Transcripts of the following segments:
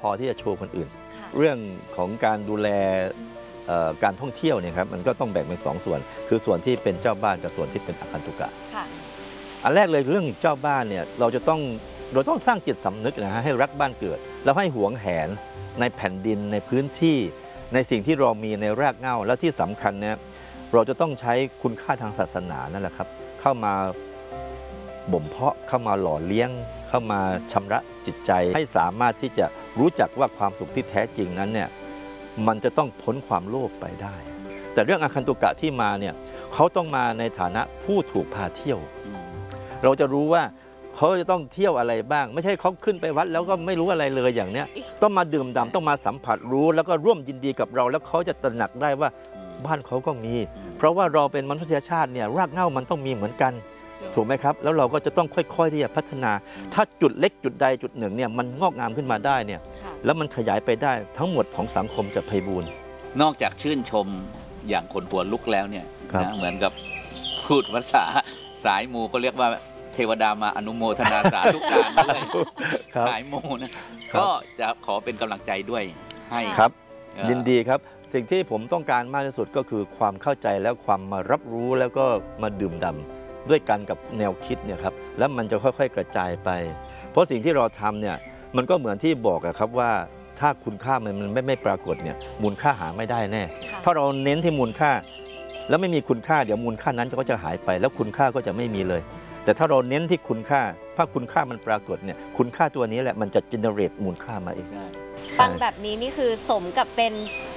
อที่จะโชว์คนอื่นเรื่องของการดูแลการท่องเที่ยวเนี่ยครับมันก็ต้องแบ่งเป็น2 ส่วนคือส่วนที่เป็นเจ้าบ้านกับส่วนที่เป็นอาคันตุกะอันแรกเลยเรื่องเจ้าบ้านเนี่ยเราต้องสร้างจิตสำนึกนะฮะให้รักบ้านเกิดแล้วให้หวงแหนในแผ่นดินในพื้นที่ในสิ่งที่เรามีในรากเหง้าและที่สำคัญเนี่ยเราจะต้องใช้คุณค่าทางศาสนานั่นแหละครับเข้ามาบ่มเพาะเข้ามาหล่อเลี้ยงเข้ามาชำระจิตใจให้สามารถที่จะรู้จักว่าความสุขที่แท้จริงนั้นเนี่ยมันจะต้องพ้นความโลภไปได้แต่เรื่องอาคันตุกะที่มาเนี่ยเขาต้องมาในฐานะผู้ถูกพาเที่ยวเราจะรู้ว่าเขาจะต้องเที่ยวอะไรบ้างไม่ใช่เขาขึ้นไปวัดแล้วก็ไม่รู้อะไรเลยอย่างเนี้ยต้องมาดื่มด่ำต้องมาสัมผัสรู้แล้วก็ร่วมยินดีกับเราแล้วเขาจะตระหนักได้ว่าบ้านเขาก็มีเพราะว่าเราเป็นมนุษยชาติเนี่ยรากเหง้ามันต้องมีเหมือนกันถูกไหมครับแล้วเราก็จะต้องค่อยๆที่จะพัฒนาถ้าจุดเล็กจุดใดจุดหนึ่งเนี่ยมันงอกงามขึ้นมาได้เนี่ยแล้วมันขยายไปได้ทั้งหมดของสังคมจะไพบูลย์นอกจากชื่นชมอย่างคนหัวลุกแล้วเนี่ยนะเหมือนกับพูดภาษาสายมูก็เรียกว่าเทวดามาอนุโมทนาสาธุการด้วยสายมูนะก็จะขอเป็นกำลังใจด้วยให้ครับยินดีครับสิ่งที่ผมต้องการมากที่สุดก็คือความเข้าใจแล้วความมารับรู้แล้วก็มาดื่มด่ำด้วยกันกับแนวคิดเนี่ยครับแล้วมันจะค่อยๆกระจายไปเพราะสิ่งที่เราทำเนี่ยมันก็เหมือนที่บอกครับว่าถ้าคุณค่ามันไม่ปรากฏเนี่ยมูลค่าหาไม่ได้แน่ถ้าเราเน้นที่มูลค่าแล้วไม่มีคุณค่าเดี๋ยวมูลค่านั้นก็จะหายไปแล้วคุณค่าก็จะไม่มีเลยแต่ถ้าเราเน้นที่คุณค่าถ้าคุณค่ามันปรากฏเนี่ยคุณค่าตัวนี้แหละมันจะ generate มูลค่ามาเองฟังแบบนี้นี่คือสมกับเป็น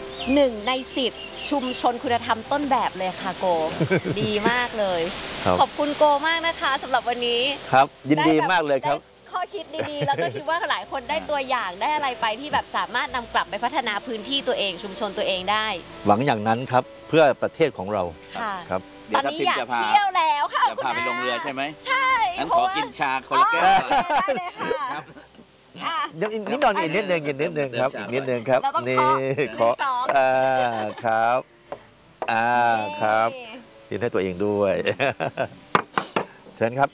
1 ใน 10ชุมชนคุณธรรมต้นแบบเลยค่ะโก ดีมากเลยขอบคุณโกมากนะคะสำหรับวันนี้ครับยินดีมากเลยครับข้อคิดดีๆแล้วก็คิดว่าหลายคนได้ตัวอย่างได้อะไรไปที่แบบสามารถนำกลับไปพัฒนาพื้นที่ตัวเองชุมชนตัวเองได้หวังอย่างนั้นครับเพื่อประเทศของเราครับตอนนี้อยากเที่ยวแล้วค่ะจะพาไปลงเรือใช่ไหมใช่งั้นขอกินชาคนละแก้วได้เลยค่ะนิดหน่อยอีกนิดนึงครับนิดนึงครับนี่ขอครับครับกินให้ตัวเองด้วยเชิญครับ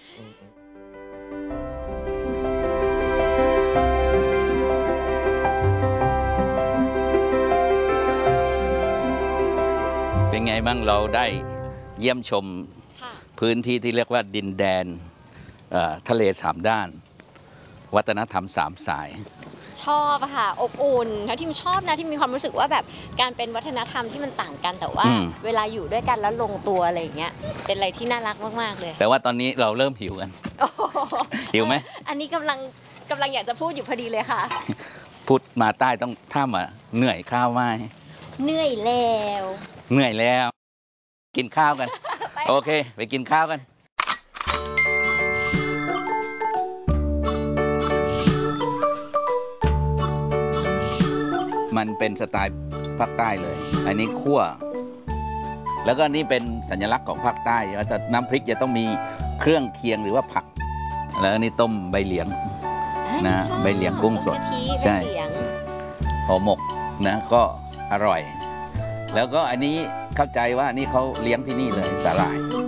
เป็นไงบ้างเราได้เยี่ยมชมพื้นที่ที่เรียกว่าดินแดนทะเล3 ด้านวัฒนธรรม3 สายชอบค่ะอบอุ่นแล้วที่ชอบนะที่มีความรู้สึกว่าแบบการเป็นวัฒนธรรมที่มันต่างกันแต่ว่าเวลาอยู่ด้วยกันแล้วลงตัวอะไรอย่างเงี้ยเป็นอะไรที่น่ารักมากๆเลยแต่ว่าตอนนี้เราเริ่มหิวกันหิวไหมอันนี้กำลังอยากจะพูดอยู่พอดีเลยค่ะพูดมาใต้ต้องท่ามาเหนื่อยข้าวไหมเหนื่อยแล้วกินข้าวกันโอเคไปกินข้าวกันมันเป็นสไตล์ภาคใต้เลยอันนี้คั่วแล้วก็นี่เป็นสัญลักษณ์ของภาคใต้แต่น้ำพริกจะต้องมีเครื่องเคียงหรือว่าผักแล้วนี่ต้มใบเหลียงนะใบเหลียงกุ้งสดใช่ห่อหมกนะก็อร่อยแล้วก็อันนี้เข้าใจว่านี่เขาเลี้ยงที่นี่เลยสาหร่าย